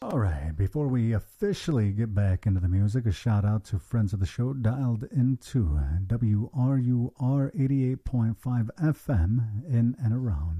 All right, before we officially get back into the music, a shout out to friends of the show dialed into WRUR 88.5 FM in and around